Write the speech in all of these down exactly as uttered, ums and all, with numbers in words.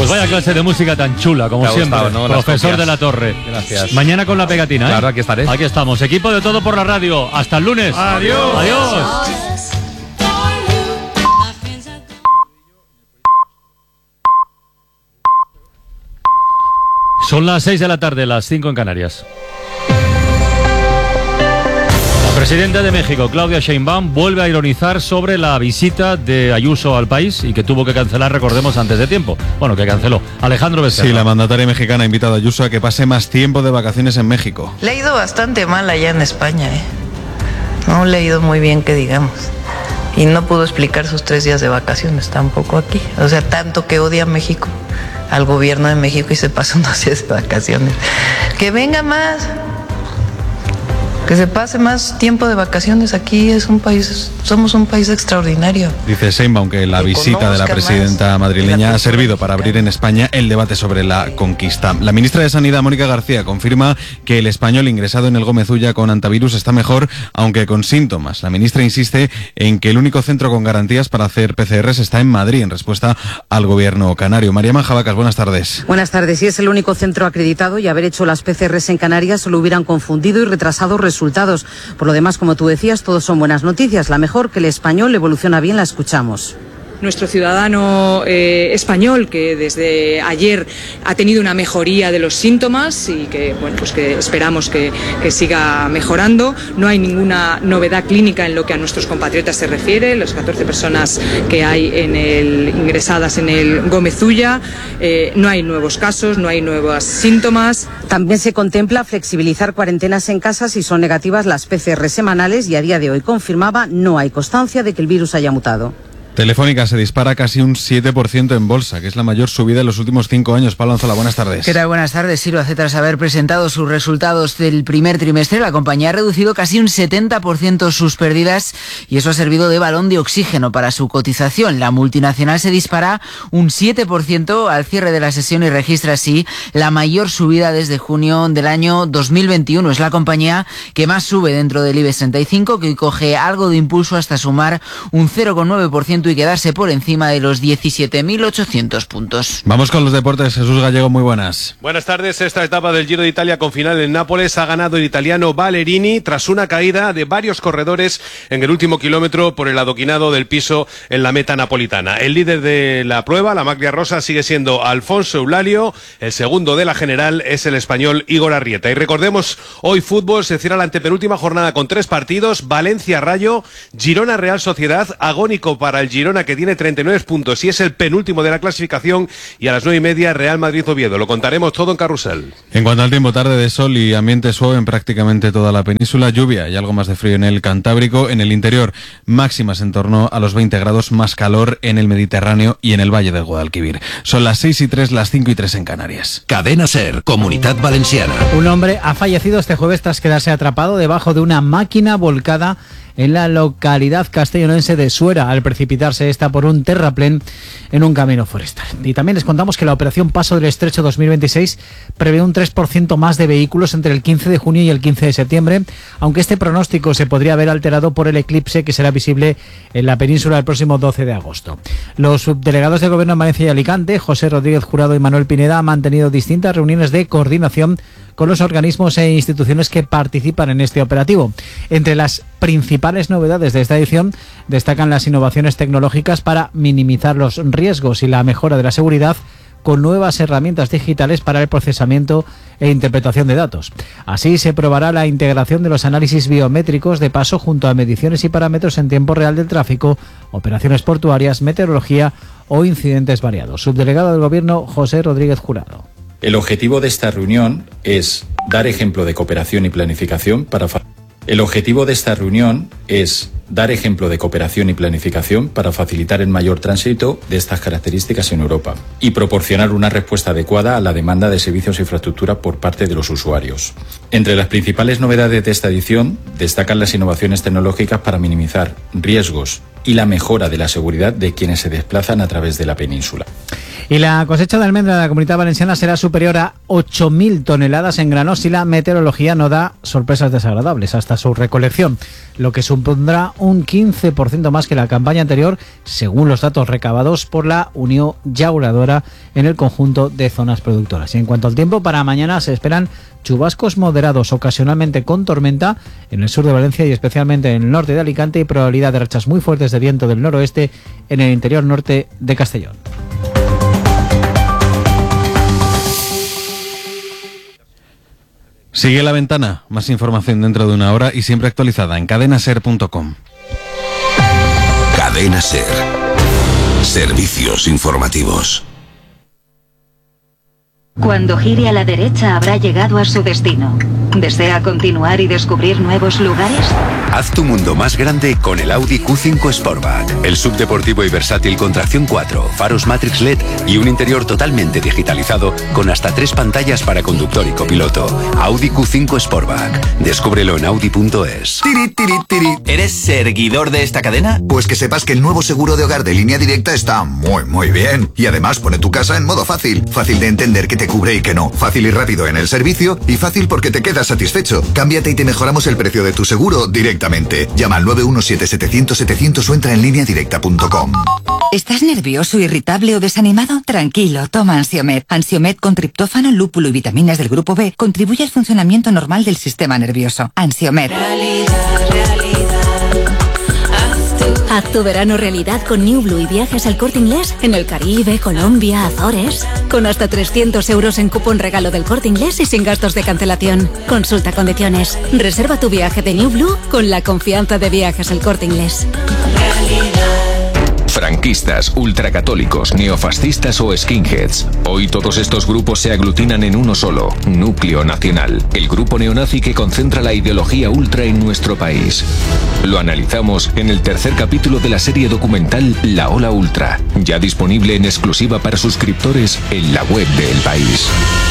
Pues vaya clase de música tan chula, como siempre, gustado, ¿no? profesor de la Torre. Gracias. Mañana con la pegatina, ¿eh? Claro, aquí estaré. Aquí estamos, equipo de Todo por la Radio. Hasta el lunes. Adiós. Adiós. Son las seis de la tarde, las cinco en Canarias. La presidenta de México, Claudia Sheinbaum, vuelve a ironizar sobre la visita de Ayuso al país y que tuvo que cancelar, recordemos, antes de tiempo. Bueno, que canceló. Alejandro Becerra. Sí, la mandataria mexicana ha invitado a Ayuso a que pase más tiempo de vacaciones en México. Le ha ido bastante mal allá en España, ¿eh? No le ha ido muy bien, que digamos. Y no pudo explicar sus tres días de vacaciones tampoco aquí. O sea, tanto que odia a México, al gobierno de México, y se pasa unos días de vacaciones. Que venga más, que se pase más tiempo de vacaciones aquí. Es un país, somos un país extraordinario. Dice Sheinbaum que la Que visita de la conozca presidenta más madrileña la ha servido cultura para abrir mexicana. en España el debate sobre la conquista. La ministra de Sanidad, Mónica García, confirma que el español ingresado en el Gómez Ulla con antivirus está mejor, aunque con síntomas. La ministra insiste en que el único centro con garantías para hacer P C Rs está en Madrid, en respuesta al gobierno canario. María Manjabacas, buenas tardes. Buenas tardes. Si es el único centro acreditado y haber hecho las P C Rs en Canarias lo hubieran confundido y retrasado resultados. Por lo demás, como tú decías, todos son buenas noticias. La mejor, que el español evoluciona bien, la escuchamos. Nuestro ciudadano eh, español, que desde ayer ha tenido una mejoría de los síntomas y que, bueno, pues que esperamos que, que siga mejorando. No hay ninguna novedad clínica en lo que a nuestros compatriotas se refiere. Las catorce personas que hay en el, ingresadas en el Gómez Ulla, eh, no hay nuevos casos, no hay nuevos síntomas. También se contempla flexibilizar cuarentenas en casa si son negativas las P C R semanales y a día de hoy confirmaba no hay constancia de que el virus haya mutado. Telefónica se dispara casi un siete por ciento en bolsa, que es la mayor subida en los últimos cinco años. Pablo Anzola, buenas tardes. ¿Qué tal? Buenas tardes. Sí, lo hace tras haber presentado sus resultados del primer trimestre. La compañía ha reducido casi un setenta por ciento sus pérdidas y eso ha servido de balón de oxígeno para su cotización. La multinacional se dispara un siete por ciento al cierre de la sesión y registra así la mayor subida desde junio del año dos mil veintiuno. Es la compañía que más sube dentro del IBEX treinta y cinco, que hoy coge algo de impulso hasta sumar un cero coma nueve por ciento y quedarse por encima de los diecisiete mil ochocientos puntos. Vamos con los deportes. Jesús Gallego, muy buenas. Buenas tardes. Esta etapa del Giro de Italia con final en Nápoles ha ganado el italiano Ballerini tras una caída de varios corredores en el último kilómetro por el adoquinado del piso en la meta napolitana. El líder de la prueba, la Maglia Rosa, sigue siendo Alfonso Eulalio. El segundo de la general es el español Igor Arrieta. Y recordemos, hoy fútbol, se cierra la antepenúltima jornada con tres partidos: Valencia-Rayo, Girona-Real Sociedad, agónico para el Girona, que tiene treinta y nueve puntos y es el penúltimo de la clasificación, y a las nueve y media Real Madrid-Oviedo. Lo contaremos todo en Carrusel. En cuanto al tiempo, tarde de sol y ambiente suave en prácticamente toda la península, lluvia y algo más de frío en el Cantábrico. En el interior, máximas en torno a los veinte grados, más calor en el Mediterráneo y en el Valle del Guadalquivir. Son las seis y tres, las cinco y tres en Canarias. Cadena SER, Comunidad Valenciana. Un hombre ha fallecido este jueves tras quedarse atrapado debajo de una máquina volcada en la localidad castellonense de Suera, al precipitarse esta por un terraplén en un camino forestal. Y también les contamos que la operación Paso del Estrecho dos mil veintiséis prevé un tres por ciento más de vehículos entre el quince de junio y el quince de septiembre, aunque este pronóstico se podría ver alterado por el eclipse que será visible en la península el próximo doce de agosto. Los subdelegados del Gobierno en Valencia y Alicante, José Rodríguez Jurado y Manuel Pineda, han mantenido distintas reuniones de coordinación con los organismos e instituciones que participan en este operativo. Entre las principales novedades de esta edición destacan las innovaciones tecnológicas para minimizar los riesgos y la mejora de la seguridad, con nuevas herramientas digitales para el procesamiento e interpretación de datos. Así se probará la integración de los análisis biométricos de paso junto a mediciones y parámetros en tiempo real del tráfico, operaciones portuarias, meteorología o incidentes variados. Subdelegado del Gobierno, José Rodríguez Jurado. El objetivo de esta reunión es dar ejemplo de cooperación y planificación para fa- El objetivo de esta reunión es dar ejemplo de cooperación y planificación para facilitar el mayor tránsito de estas características en Europa y proporcionar una respuesta adecuada a la demanda de servicios e infraestructura por parte de los usuarios. Entre las principales novedades de esta edición destacan las innovaciones tecnológicas para minimizar riesgos y la mejora de la seguridad de quienes se desplazan a través de la península. Y la cosecha de almendra de la Comunidad Valenciana será superior a ocho mil toneladas en granos si la meteorología no da sorpresas desagradables hasta su recolección, lo que supondrá un quince por ciento más que la campaña anterior, según los datos recabados por la Unión Llauradora en el conjunto de zonas productoras. Y en cuanto al tiempo, para mañana se esperan chubascos moderados, ocasionalmente con tormenta en el sur de Valencia y especialmente en el norte de Alicante, y probabilidad de rachas muy fuertes de viento del noroeste en el interior norte de Castellón. Sigue La Ventana, más información dentro de una hora y siempre actualizada en cadena ser punto com. Cadena Ser. Servicios informativos. Cuando gire a la derecha habrá llegado a su destino. ¿Desea continuar y descubrir nuevos lugares? Haz tu mundo más grande con el Audi Q cinco Sportback. El subdeportivo y versátil con tracción cuatro, faros Matrix L E D y un interior totalmente digitalizado con hasta tres pantallas para conductor y copiloto. Audi Q cinco Sportback. Descúbrelo en audi punto es. Tiri, tiri, tiri. ¿Eres seguidor de esta cadena? Pues que sepas que el nuevo seguro de hogar de Línea Directa está muy, muy bien. Y además pone tu casa en modo fácil. Fácil de entender que te cubre y que no. Fácil y rápido en el servicio y fácil porque te quedas satisfecho. Cámbiate y te mejoramos el precio de tu seguro directamente. Llama al nueve uno siete setecientos setecientos o entra en línea directa punto com. ¿Estás nervioso, irritable o desanimado? Tranquilo, toma Ansiomed. Ansiomed con triptófano, lúpulo y vitaminas del grupo B contribuye al funcionamiento normal del sistema nervioso. Ansiomed. Haz tu verano realidad con New Blue y viajes al Corte Inglés en el Caribe, Colombia, Azores. Con hasta trescientos euros en cupón regalo del Corte Inglés y sin gastos de cancelación. Consulta condiciones. Reserva tu viaje de New Blue con la confianza de Viajes El Corte Inglés. Franquistas, ultracatólicos, neofascistas o skinheads. Hoy todos estos grupos se aglutinan en uno solo, Núcleo Nacional, el grupo neonazi que concentra la ideología ultra en nuestro país. Lo analizamos en el tercer capítulo de la serie documental La Ola Ultra, ya disponible en exclusiva para suscriptores en la web de El País.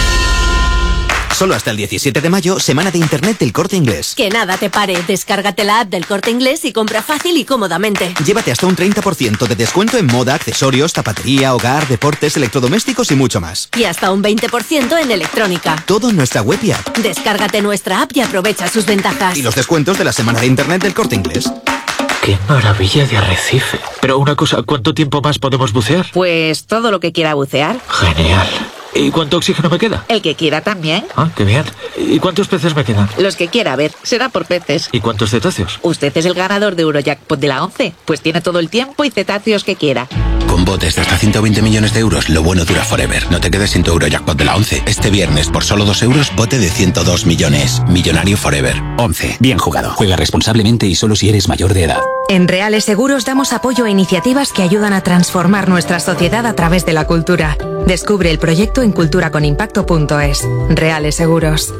Solo hasta el diecisiete de mayo, semana de internet del Corte Inglés. Que nada te pare, descárgate la app del Corte Inglés y compra fácil y cómodamente. Llévate hasta un treinta por ciento de descuento en moda, accesorios, zapatería, hogar, deportes, electrodomésticos y mucho más. Y hasta un veinte por ciento en electrónica. Todo en nuestra web y app. Descárgate nuestra app y aprovecha sus ventajas. Y los descuentos de la semana de internet del Corte Inglés. ¡Qué maravilla de arrecife! Pero una cosa, ¿cuánto tiempo más podemos bucear? Pues todo lo que quiera bucear. Genial. ¿Y cuánto oxígeno me queda? El que quiera también. Ah, qué bien. ¿Y cuántos peces me quedan? Los que quiera, a ver, será por peces. ¿Y cuántos cetáceos? Usted es el ganador de Eurojackpot de la once, pues tiene todo el tiempo y cetáceos que quiera. Con botes de hasta ciento veinte millones de euros, lo bueno dura forever. No te quedes sin tu Eurojackpot de la once. Este viernes, por solo dos euros, bote de ciento dos millones. Millonario forever. once. Bien jugado. Juega responsablemente y solo si eres mayor de edad. En Reales Seguros damos apoyo a iniciativas que ayudan a transformar nuestra sociedad a través de la cultura. Descubre el proyecto en cultura con impacto punto es. Reales Seguros.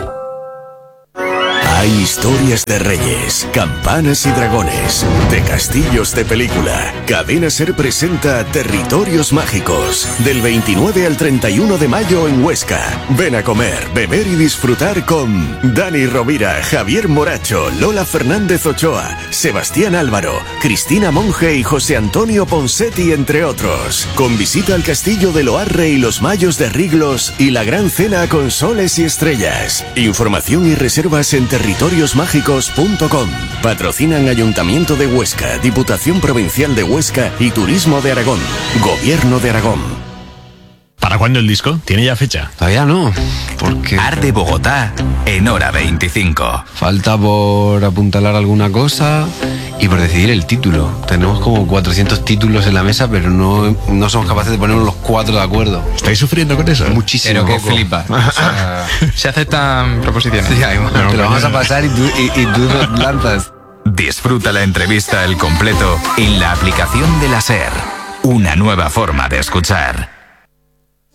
Hay historias de reyes, campanas y dragones, de castillos de película. Cadena Ser presenta Territorios Mágicos, del veintinueve al treinta y uno de mayo en Huesca. Ven a comer, beber y disfrutar con Dani Rovira, Javier Moracho, Lola Fernández Ochoa, Sebastián Álvaro, Cristina Monge y José Antonio Ponsetti, entre otros. Con visita al castillo de Loarre y los Mayos de Riglos y la gran cena con soles y estrellas. Información y reservas en territorios mágicos punto com. Patrocinan Ayuntamiento de Huesca, Diputación Provincial de Huesca y Turismo de Aragón. Gobierno de Aragón. ¿Para cuándo el disco? ¿Tiene ya fecha? Todavía no, porque... Arde Bogotá en hora veinticinco. Falta por apuntalar alguna cosa y por decidir el título. Tenemos como cuatrocientos títulos en la mesa, pero no, no somos capaces de ponernos los cuatro de acuerdo. ¿Estáis sufriendo con eso? Muchísimo. Pero que flipa. O sea, se aceptan proposiciones. Sí, ahí, te lo vamos a pasar y tú, y, y tú lanzas. Disfruta la entrevista al completo en la aplicación de la SER. Una nueva forma de escuchar.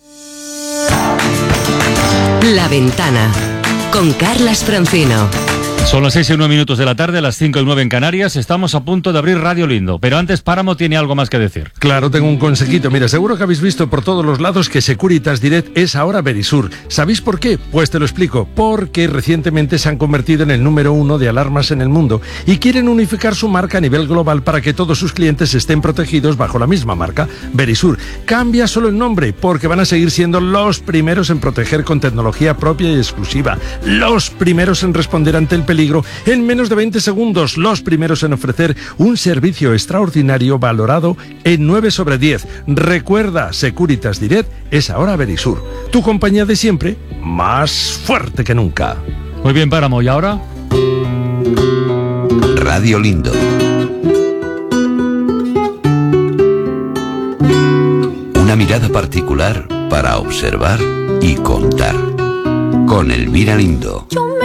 La Ventana con Carlas Francino. Son las seis y nueve minutos de la tarde, las cinco y nueve en Canarias. Estamos a punto de abrir Radio Lindo, pero antes Páramo tiene algo más que decir. Claro, tengo un consejito. Mira, seguro que habéis visto por todos los lados que Securitas Direct es ahora Verisur. ¿Sabéis por qué? Pues te lo explico. Porque recientemente se han convertido en el número uno de alarmas en el mundo y quieren unificar su marca a nivel global para que todos sus clientes estén protegidos bajo la misma marca, Verisur. Cambia solo el nombre porque van a seguir siendo los primeros en proteger con tecnología propia y exclusiva. Los primeros en responder ante el peligro en menos de veinte segundos, los primeros en ofrecer un servicio extraordinario valorado en nueve sobre diez. Recuerda, Securitas Direct es ahora Verisur, tu compañía de siempre, más fuerte que nunca. Muy bien, Páramo, ¿y ahora? Radio Lindo. Una mirada particular para observar y contar. Con Elvira Lindo.